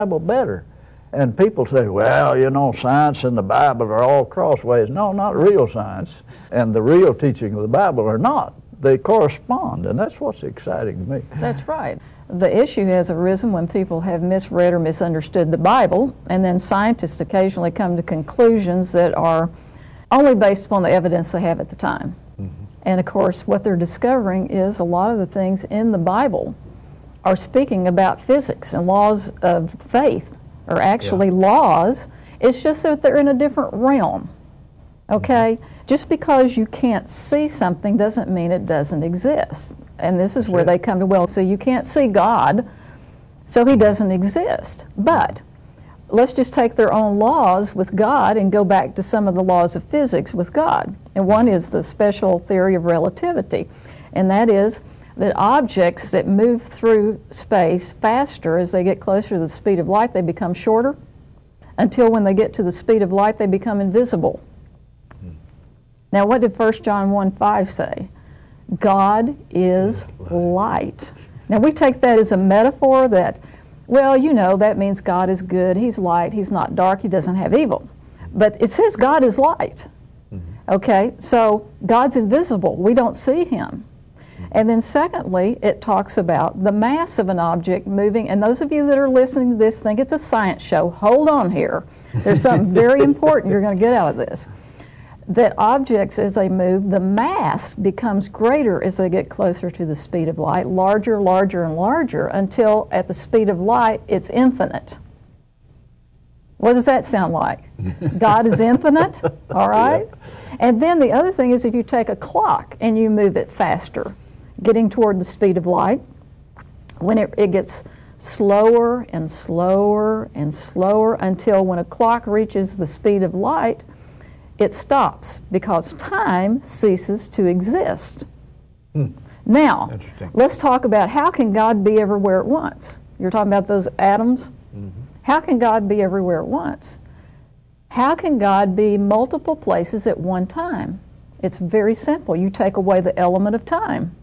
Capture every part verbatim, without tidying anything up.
Bible better. And people say, well, you know, science and the Bible are all crossways. No, not real science. And the real teaching of the Bible are not. They correspond, and that's what's exciting to me. That's right. The issue has arisen when people have misread or misunderstood the Bible, and then scientists occasionally come to conclusions that are only based upon the evidence they have at the time. Mm-hmm. And of course, what they're discovering is a lot of the things in the Bible are speaking about physics and laws of faith, are actually yeah. laws. It's just that they're in a different realm. Okay? Mm-hmm. Just because you can't see something doesn't mean it doesn't exist. And this is where they come to, well, see, you can't see God, so he doesn't exist. But let's just take their own laws with God and go back to some of the laws of physics with God. And one is the special theory of relativity. And that is that objects that move through space faster as they get closer to the speed of light, they become shorter, until when they get to the speed of light, they become invisible. Now, what did First John one five say? God is light. Now, we take that as a metaphor that, well, you know, that means God is good, he's light, he's not dark, he doesn't have evil. But it says God is light. Mm-hmm. Okay, so God's invisible. We don't see him. Mm-hmm. And then secondly, it talks about the mass of an object moving, and those of you that are listening to this think it's a science show. Hold on here. There's something very important you're going to get out of this. That objects, as they move, the mass becomes greater as they get closer to the speed of light, larger, larger, and larger, until at the speed of light, it's infinite. What does that sound like? God is infinite, all right? Yeah. And then the other thing is if you take a clock and you move it faster, getting toward the speed of light, when it, it gets slower and slower and slower until when a clock reaches the speed of light, it stops because time ceases to exist. Hmm. Now, let's talk about how can God be everywhere at once? You're talking about those atoms? Mm-hmm. How can God be everywhere at once? How can God be multiple places at one time? It's very simple. You take away the element of time.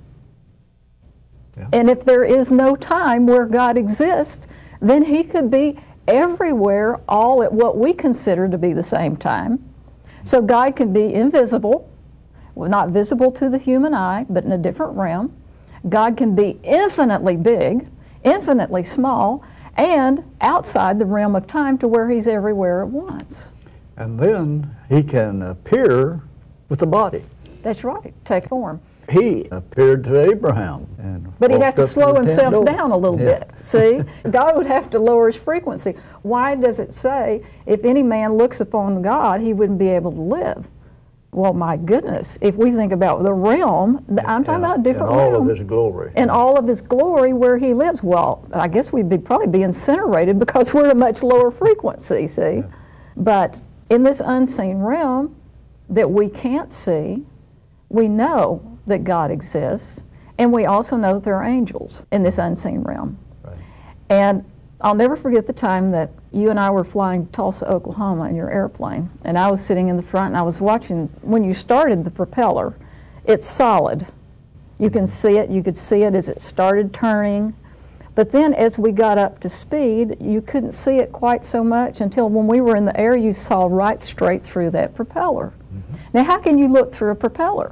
Yeah. And if there is no time where God exists, then he could be everywhere all at what we consider to be the same time. So God can be invisible, well, not visible to the human eye, but in a different realm. God can be infinitely big, infinitely small, and outside the realm of time to where he's everywhere at once. And then he can appear with the body. That's right, take form. He appeared to Abraham. And but he'd have to slow himself door. down a little yeah. bit. See? God would have to lower his frequency. Why does it say, if any man looks upon God, he wouldn't be able to live? Well, my goodness, if we think about the realm, I'm talking yeah. about a different realm. In all realm, of his glory. In all of his glory where he lives. Well, I guess we'd be, probably be incinerated because we're at a much lower frequency, see? Yeah. But in this unseen realm that we can't see, we know that God exists, and we also know that there are angels in this unseen realm. Right. And I'll never forget the time that you and I were flying to Tulsa, Oklahoma in your airplane, and I was sitting in the front, and I was watching, when you started the propeller, it's solid. You can see it, you could see it as it started turning, but then as we got up to speed, you couldn't see it quite so much until when we were in the air, you saw right straight through that propeller. Mm-hmm. Now, how can you look through a propeller?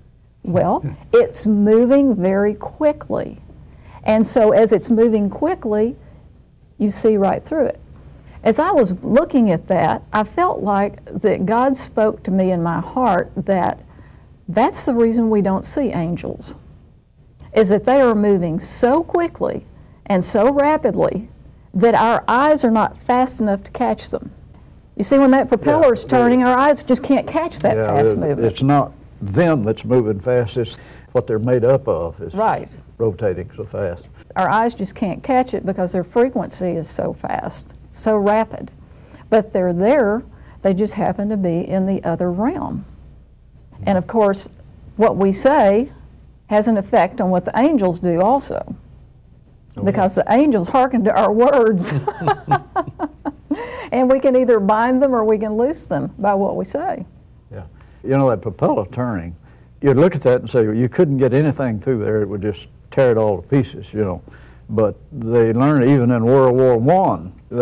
Well, it's moving very quickly. And so as it's moving quickly, you see right through it. As I was looking at that, I felt like that God spoke to me in my heart that that's the reason we don't see angels, is that they are moving so quickly and so rapidly that our eyes are not fast enough to catch them. You see, when that propeller is yeah, turning, our eyes just can't catch that yeah, fast it, movement. It's not them that's moving fast, it's what they're made up of is right. rotating so fast. Our eyes just can't catch it because their frequency is so fast, so rapid. But they're there, they just happen to be in the other realm. And of course, what we say has an effect on what the angels do also. Oh, because yeah. the angels hearken to our words. And we can either bind them or we can loose them by what we say. Yeah. You know, that propeller turning, you'd look at that and say, well, you couldn't get anything through there, it would just tear it all to pieces, you know. but they learned even in World War One